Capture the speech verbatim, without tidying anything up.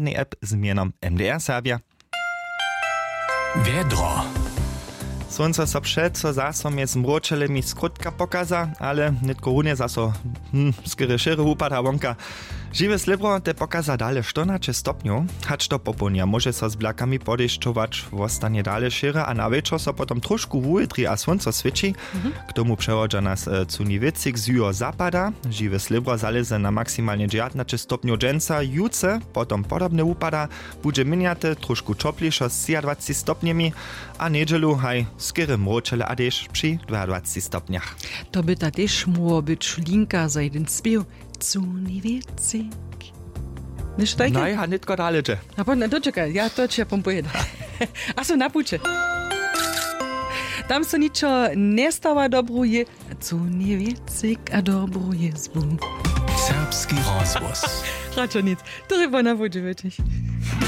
poradnej app z mienom M D R Serbia. Wiedro. Słońce so przed, co zasom jest mroczele mi skrótka pokaza, ale nitko runie zaso hm, skry szyry upada wonka. Żywe slibro te pokaza dale czternaście stopniów, hacz to poponia może so z blakami podejszczować, wostanie dale szyra, a na wieczór so potom troszku wujetri a słońce świeci. Mhm. K tomu przechodza nas e, cuniwiecik z juho zapada. Żywe slibro zaleze na maksymalnie dziewiętnaście stopniów dżęca, juce, potom podobne upada, będzie miniate, troszku czoplišo z dwadzieścia stopniami, a niedzielu haj skry mroczele a też przy dwudziestu stopniach. To by ta też mogła być linka za jeden śpiew. Cuniwiecik. Nicht tajke? Nein, hat nicht gerade alle. A potem, to czekaj, ja to cię pompojedę. A so napuče. Tam so niczo nie stała dobruje. Cuniwiecik a dobruje zbu. Serbski rozwóz. Raczej nic. To chyba napuče, wirklich.